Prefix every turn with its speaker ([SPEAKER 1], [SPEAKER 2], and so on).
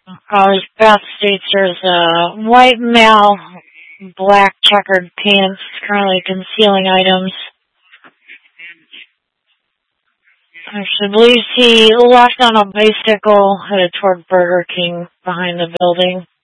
[SPEAKER 1] His bath states there's a white male, black checkered pants, currently concealing items. She believes he left on a bicycle headed toward Burger King behind the building.